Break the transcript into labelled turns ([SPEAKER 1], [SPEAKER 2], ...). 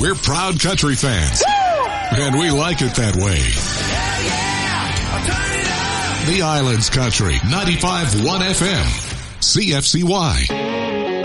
[SPEAKER 1] We're proud country fans. Woo! And we like it that way. Yeah, yeah. The Islands Country, 95.1 FM, CFCY.